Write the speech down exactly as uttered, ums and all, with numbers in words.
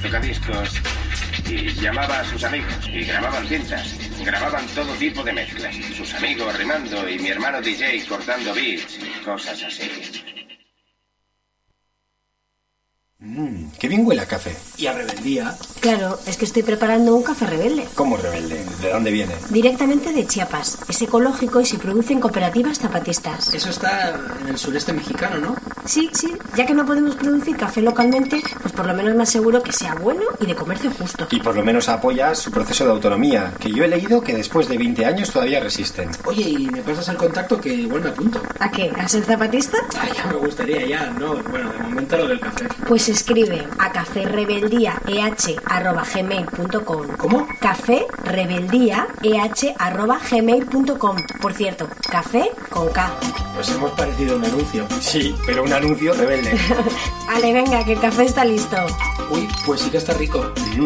tocadiscos y llamaba a sus amigos y grababan cintas. Grababan todo tipo de mezclas. Sus amigos rimando y mi hermano D J cortando beats y cosas así. Mmm, qué bien huele a café. Y a rebeldía. Claro, es que estoy preparando un café rebelde. ¿Cómo rebelde? ¿De dónde viene? Directamente de Chiapas. Es ecológico y se produce en cooperativas zapatistas. Eso está en el sureste mexicano, ¿no? Sí, sí. Ya que no podemos producir café localmente, pues por lo menos me aseguro que sea bueno y de comercio justo. Y por lo menos apoya su proceso de autonomía, que yo he leído que después de veinte años todavía resisten. Oye, ¿y me pasas el contacto que igual me apunto? ¿A qué? ¿A ser zapatista? Ah, ya me gustaría, ya. No, bueno, de momento lo del café. Pues escribe a caférebeldía e h arroba gmail punto com. ¿Cómo? Caférebeldía e h arroba gmail punto com. Por cierto, café con K. Pues hemos parecido un anuncio. Sí, pero un anuncio rebelde. Ale, venga, que el café está listo. Uy, pues sí que está rico.